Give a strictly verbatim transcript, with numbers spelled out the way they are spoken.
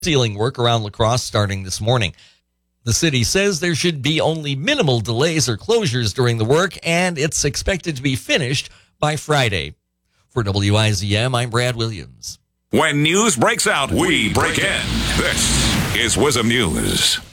sealing work around La Crosse starting this morning. The city says there should be only minimal delays or closures during the work, and it's expected to be finished by Friday. For W I Z M, I'm Brad Williams. When news breaks out, we break in. This is WIZM News.